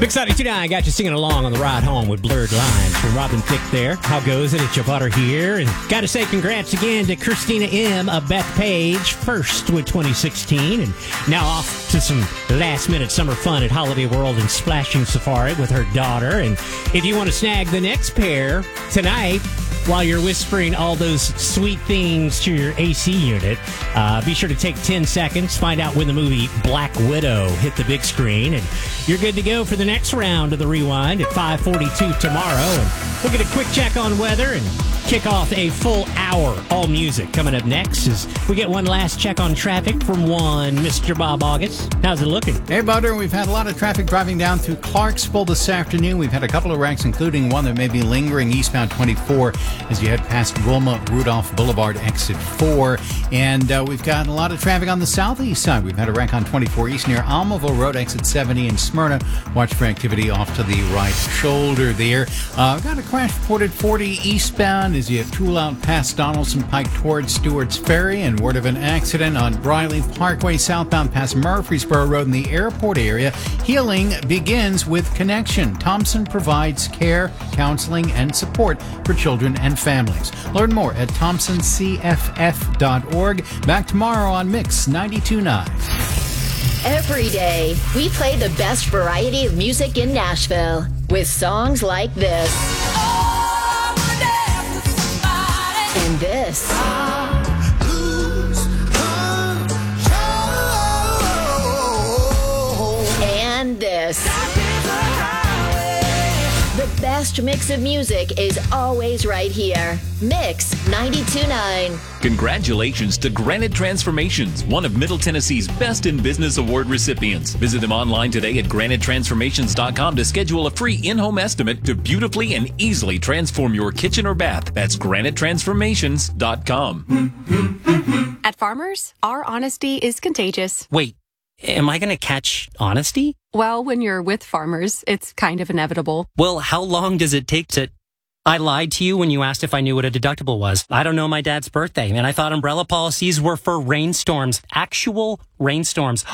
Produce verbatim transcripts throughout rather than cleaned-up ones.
Mix ninety-two point nine got you singing along on the ride home with Blurred Lines from Robin Thicke there. How goes it? It's your butter here. And got to say congrats again to Christina M. of Bethpage, first with twenty sixteen. And now off to some last-minute summer fun at Holiday World and Splashing Safari with her daughter. And if you want to snag the next pair tonight, while you're whispering all those sweet things to your A C unit, uh, be sure to take ten seconds, find out when the movie Black Widow hit the big screen, and you're good to go for the next round of the Rewind at five forty-two tomorrow. And we'll get a quick check on weather and kick off a full hour all music. Coming up next is we get one last check on traffic from one Mister Bob August. How's it looking? Hey, Butter, we've had a lot of traffic driving down through Clarksville this afternoon. We've had a couple of wrecks, including one that may be lingering eastbound twenty-four as you head past Wilma Rudolph Boulevard, exit four. And uh, we've got a lot of traffic on the southeast side. We've had a wreck on twenty-four east near Almaville Road, exit seventy in Smyrna. Watch for activity off to the right shoulder there. Uh, got a crash reported forty eastbound as you tool out past Donaldson Pike towards Stewart's Ferry, and word of an accident on Briley Parkway southbound past Murfreesboro Road in the airport area. Healing begins with Connection. Thompson provides care, counseling, and support for children and families. Learn more at thompson c f f dot org. Back tomorrow on Mix ninety-two point nine. Every day, we play the best variety of music in Nashville with songs like this. And this. And this. The best mix of music is always right here. Mix ninety-two point nine. Congratulations to Granite Transformations, one of Middle Tennessee's Best in Business Award recipients. Visit them online today at granite transformations dot com to schedule a free in-home estimate to beautifully and easily transform your kitchen or bath. That's granite transformations dot com. At Farmers, our honesty is contagious. Wait, am I going to catch honesty? Well, when you're with Farmers, it's kind of inevitable. Well, how long does it take to... I lied to you when you asked if I knew what a deductible was. I don't know my dad's birthday, and I thought umbrella policies were for rainstorms. Actual rainstorms.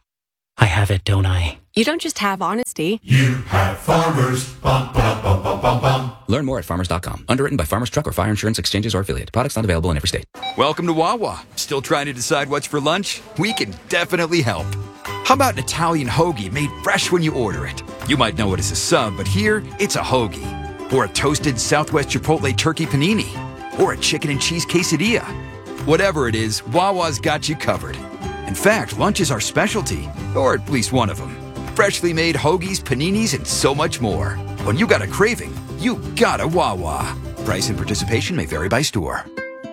I have it, don't I? You don't just have honesty. You have Farmers. Bum, bum, bum, bum, bum, bum. Learn more at farmers dot com. Underwritten by Farmers Truck or Fire Insurance Exchanges or affiliate. Products not available in every state. Welcome to Wawa. Still trying to decide what's for lunch? We can definitely help. How about an Italian hoagie made fresh when you order it? You might know it as a sub, but here, it's a hoagie. Or a toasted Southwest Chipotle turkey panini. Or a chicken and cheese quesadilla. Whatever it is, Wawa's got you covered. In fact, lunch is our specialty, or at least one of them. Freshly made hoagies, paninis, and so much more. When you got a craving, you got a Wawa. Price and participation may vary by store.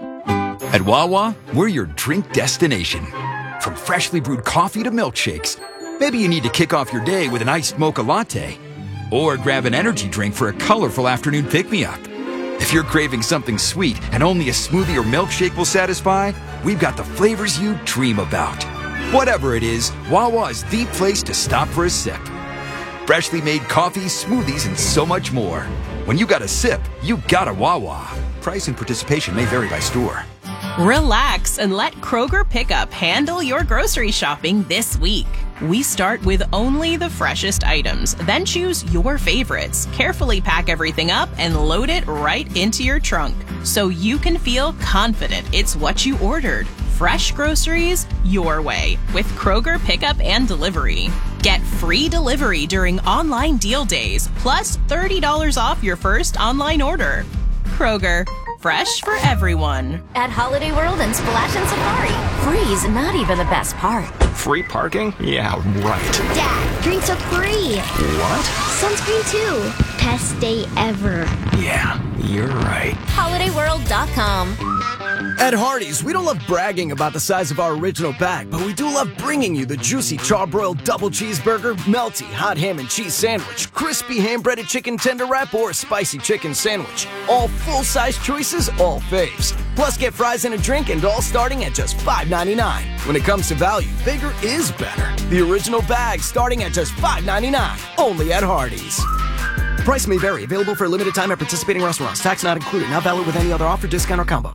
At Wawa, we're your drink destination. From freshly brewed coffee to milkshakes. Maybe you need to kick off your day with an iced mocha latte. Or grab an energy drink for a colorful afternoon pick-me-up. If you're craving something sweet and only a smoothie or milkshake will satisfy, we've got the flavors you dream about. Whatever it is, Wawa is the place to stop for a sip. Freshly made coffee, smoothies, and so much more. When you got a sip, you got a Wawa. Price and participation may vary by store. Relax and let Kroger Pickup handle your grocery shopping this week. We start with only the freshest items, then choose your favorites. Carefully pack everything up and load it right into your trunk so you can feel confident it's what you ordered. Fresh groceries your way with Kroger Pickup and Delivery. Get free delivery during online deal days, plus thirty dollars off your first online order. Kroger, fresh for everyone. At Holiday World and Splash and Safari, free's not even the best part. Free parking? Yeah, right. Dad, drinks are free. What? Sunscreen too. Best day ever. Yeah, you're right. holiday world dot com. At Hardee's, we don't love bragging about the size of our original bag, but we do love bringing you the juicy charbroiled double cheeseburger, melty hot ham and cheese sandwich, crispy ham-breaded chicken tender wrap, or spicy chicken sandwich. All full-size choices, all faves. Plus, get fries and a drink, and all starting at just five ninety-nine. When it comes to value, bigger is better. The original bag starting at just five ninety-nine. Only at Hardee's. Price may vary. Available for a limited time at participating restaurants. Tax not included. Not valid with any other offer, discount, or combo.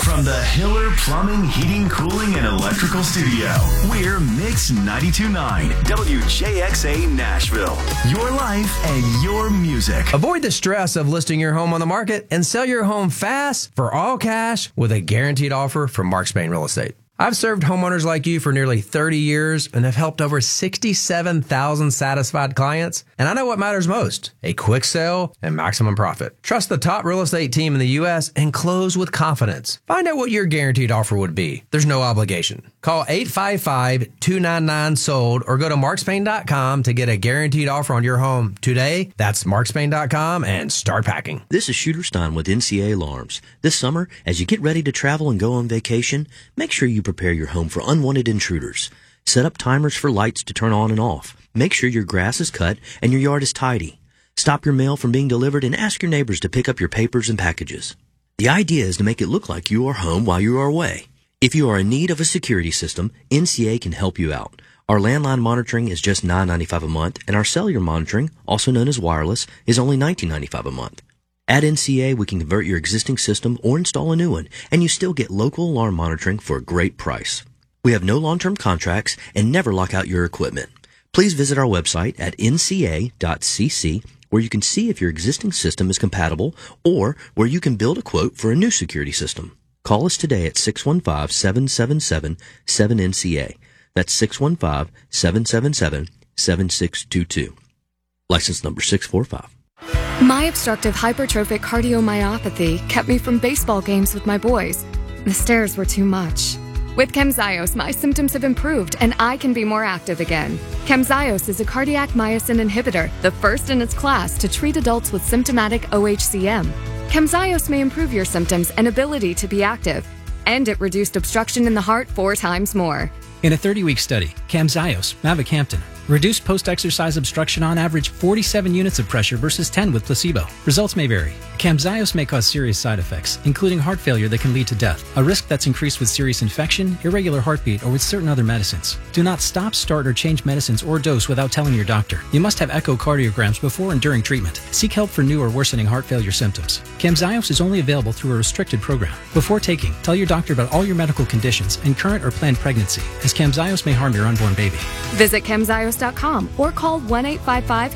From the Hiller Plumbing, Heating, Cooling, and Electrical Studio, we're Mix ninety-two point nine, W J X A Nashville. Your life and your music. Avoid the stress of listing your home on the market and sell your home fast for all cash with a guaranteed offer from Mark Spain Real Estate. I've served homeowners like you for nearly thirty years and have helped over sixty-seven thousand satisfied clients. And I know what matters most, a quick sale and maximum profit. Trust the top real estate team in the U S and close with confidence. Find out what your guaranteed offer would be. There's no obligation. Call eight five five, two nine nine, sold or go to mark spain dot com to get a guaranteed offer on your home today. That's mark spain dot com and start packing. This is Shooter Stein with N C A Alarms. This summer, as you get ready to travel and go on vacation, make sure you prepare your home for unwanted intruders. Set up timers for lights to turn on and off. Make sure your grass is cut and your yard is tidy. Stop your mail from being delivered and ask your neighbors to pick up your papers and packages. The idea is to make it look like you are home while you are away. If you are in need of a security system, N C A can help you out. Our landline monitoring is just nine ninety-five a month, and our cellular monitoring, also known as wireless, is only nineteen ninety-five a month. At N C A, we can convert your existing system or install a new one, and you still get local alarm monitoring for a great price. We have no long-term contracts and never lock out your equipment. Please visit our website at N C A dot C C, where you can see if your existing system is compatible or where you can build a quote for a new security system. Call us today at six one five, seven seven seven, seven N C A. That's six one five, seven seven seven, seven six two two. License number six four five. My obstructive hypertrophic cardiomyopathy kept me from baseball games with my boys. The stairs were too much. With Camzyos, my symptoms have improved and I can be more active again. Camzyos is a cardiac myosin inhibitor, the first in its class to treat adults with symptomatic O H C M. Camzyos may improve your symptoms and ability to be active, and it reduced obstruction in the heart four times more. In a thirty-week study, Camzyos, mavacamten, reduced post-exercise obstruction on average forty-seven units of pressure versus ten with placebo. Results may vary. Camzyos may cause serious side effects, including heart failure that can lead to death, a risk that's increased with serious infection, irregular heartbeat, or with certain other medicines. Do not stop, start, or change medicines or dose without telling your doctor. You must have echocardiograms before and during treatment. Seek help for new or worsening heart failure symptoms. Camzyos is only available through a restricted program. Before taking, tell your doctor about all your medical conditions and current or planned pregnancy, as Camzyos may harm your unborn baby. Visit camzyos dot com or call one eight five five